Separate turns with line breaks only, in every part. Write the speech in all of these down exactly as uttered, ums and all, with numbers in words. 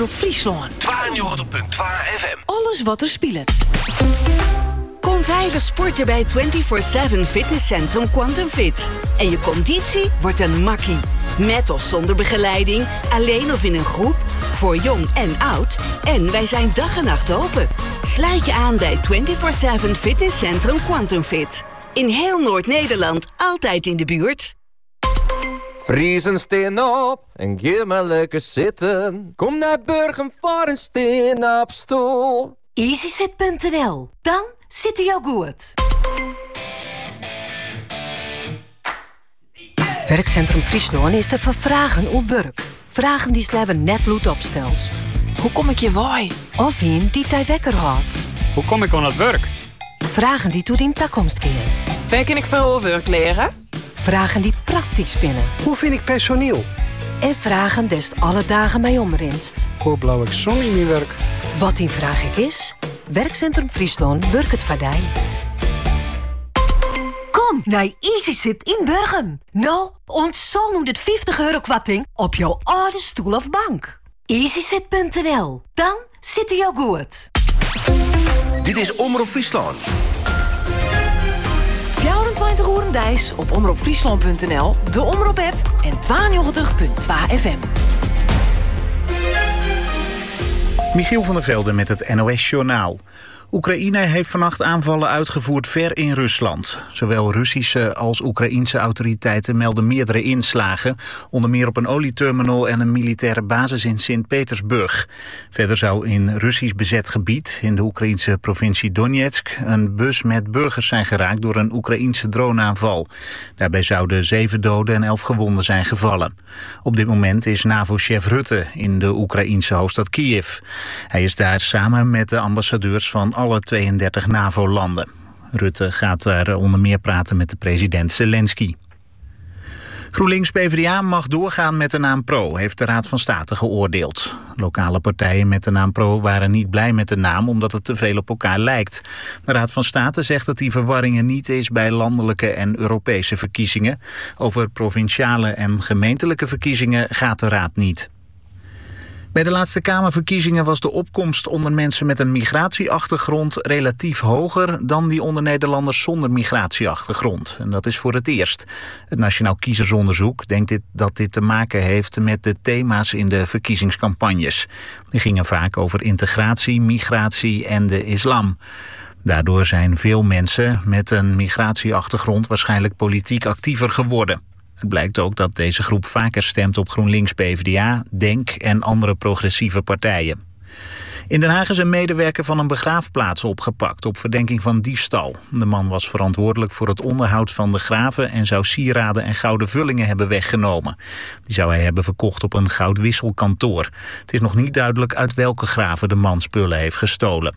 Omroep Friesland.
tweeënnegentig komma twee F M.
Alles wat er speelt.
Kom veilig sporten bij vierentwintig zeven fitnesscentrum Quantum Fit. En je conditie wordt een makkie. Met of zonder begeleiding, alleen of in een groep, voor jong en oud. En wij zijn dag en nacht open. Sluit je aan bij vierentwintig zeven fitnesscentrum Quantum Fit. In heel Noord-Nederland, altijd in de buurt.
Vriezen steen op en geef maar lekker zitten. Kom naar Burgum voor een steen op stoel.
easysit punt n l. Dan zit hij jou goed. Werkcentrum Friesland is te vervragen op werk. Vragen die sleven net lood opstelst.
Hoe kom ik je waai?
Of een die tij wekker had.
Hoe kom ik aan het werk?
Vragen die toe in toekomst keren.
Waar kan ik veel werk leren?
Vragen die praktisch spinnen.
Hoe vind ik personeel?
En vragen des alle dagen mij omrinst.
Hoe blauw ik zon in mijn werk?
Wat die vraag ik is, Werkcentrum Friesland werkt het vadij. Kom naar easysit in Burgum. Nou, ontzal nu dit vijftig euro kwatting op jouw oude stoel of bank. easysit punt n l. Dan zit hij jou goed.
Dit is Omroep Friesland.
vierentwintig uur dijs op omroep friesland punt n l, de Omroep-app en tweeënnegentig komma twee F M.
Michiel van der Velde met het N O S-journaal. Oekraïne heeft vannacht aanvallen uitgevoerd ver in Rusland. Zowel Russische als Oekraïense autoriteiten melden meerdere inslagen, onder meer op een olieterminal en een militaire basis in Sint-Petersburg. Verder zou in Russisch bezet gebied, in de Oekraïense provincie Donetsk, een bus met burgers zijn geraakt door een Oekraïense droneaanval. Daarbij zouden zeven doden en elf gewonden zijn gevallen. Op dit moment is NAVO-chef Rutte in de Oekraïense hoofdstad Kiev. Hij is daar samen met de ambassadeurs van alle tweeëndertig NAVO-landen. Rutte gaat daar onder meer praten met de president Zelensky. GroenLinks-P V D A mag doorgaan met de naam Pro, heeft de Raad van State geoordeeld. Lokale partijen met de naam Pro waren niet blij met de naam omdat het te veel op elkaar lijkt. De Raad van State zegt dat die verwarring er niet is bij landelijke en Europese verkiezingen. Over provinciale en gemeentelijke verkiezingen gaat de Raad niet. Bij de laatste Kamerverkiezingen was de opkomst onder mensen met een migratieachtergrond relatief hoger dan die onder Nederlanders zonder migratieachtergrond. En dat is voor het eerst. Het Nationaal Kiezersonderzoek denkt dit, dat dit te maken heeft met de thema's in de verkiezingscampagnes. Die gingen vaak over integratie, migratie en de islam. Daardoor zijn veel mensen met een migratieachtergrond waarschijnlijk politiek actiever geworden. Het blijkt ook dat deze groep vaker stemt op GroenLinks-P V D A, DENK en andere progressieve partijen. In Den Haag is een medewerker van een begraafplaats opgepakt op verdenking van diefstal. De man was verantwoordelijk voor het onderhoud van de graven en zou sieraden en gouden vullingen hebben weggenomen. Die zou hij hebben verkocht op een goudwisselkantoor. Het is nog niet duidelijk uit welke graven de man spullen heeft gestolen.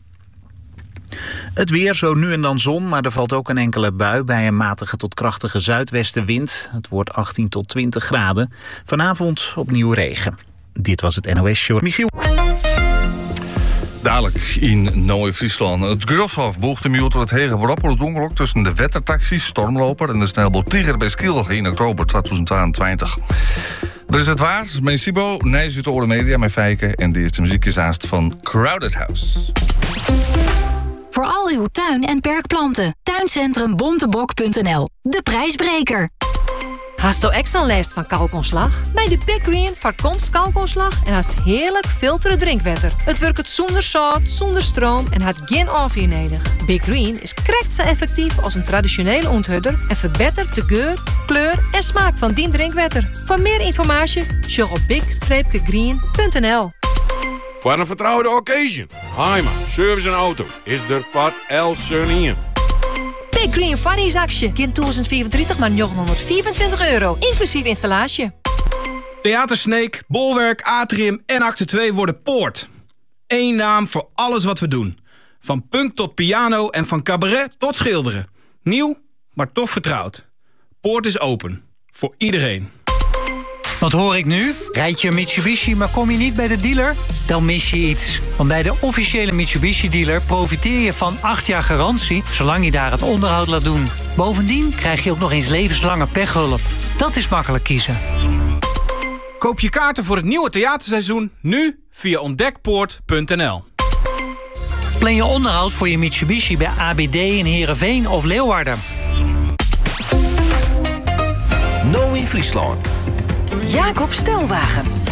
Het weer, zo nu en dan zon, maar er valt ook een enkele bui bij een matige tot krachtige zuidwestenwind. Het wordt achttien tot twintig graden. Vanavond opnieuw regen. Dit was het N O S-show. Michiel.
Dadelijk in Noord-Friesland. Het Groshof boog de muur tot het hege beroep op het ongeluk tussen de wettertaxi Stormloper en de snelboot Tiger bij Skiel in oktober tweeduizend tweeëntwintig. Er is het waar, mijn Sibo, Nijs uit de Orde Media, mijn Fijke en de eerste muziek is haast van Crowded House.
Voor al uw tuin- en perkplanten. Tuincentrum bontebok punt n l. De prijsbreker.
Haast ook extra last van kalkontslag? Bij de Big Green voorkomt kalkontslag en haast heerlijk filteren drinkwater. Het werkt zonder zout, zonder stroom en had geen afweer nodig. Big Green is krekt zo effectief als een traditionele onthudder en verbetert de geur, kleur en smaak van die drinkwater. Voor meer informatie, check op big green punt n l.
Voor een vertrouwde occasion. Heima, service en auto is er voor El Sunny.
Big Green Varriesactie. Kind tweeduizend vierentwintig maar negenhonderdvierentwintig euro. Inclusief installatie.
Theater Sneek, Bolwerk, Atrium en Acte twee worden Poort. Eén naam voor alles wat we doen. Van punk tot piano en van cabaret tot schilderen. Nieuw, maar toch vertrouwd. Poort is open. Voor iedereen.
Wat hoor ik nu? Rijd je een Mitsubishi, maar kom je niet bij de dealer? Dan mis je iets. Want bij de officiële Mitsubishi-dealer profiteer je van acht jaar garantie, zolang je daar het onderhoud laat doen. Bovendien krijg je ook nog eens levenslange pechhulp. Dat is makkelijk kiezen.
Koop je kaarten voor het nieuwe theaterseizoen nu via ontdekpoort punt n l.
Plan je onderhoud voor je Mitsubishi bij A B D in Heerenveen of Leeuwarden.
Nou in Friesland.
Jacob Stelwagen.